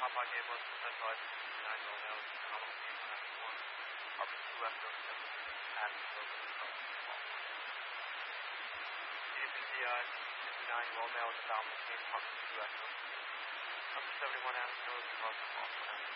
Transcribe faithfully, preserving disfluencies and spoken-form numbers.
Papa gave us Central I sixty-nine Romeo, nominal gauge ninety-one, Harbor two F zero seven, Adam Road, A B C I sixty-nine Romeo, nominal gauge Harbor two F zero seven, number seventy-one Adam Road, Boston,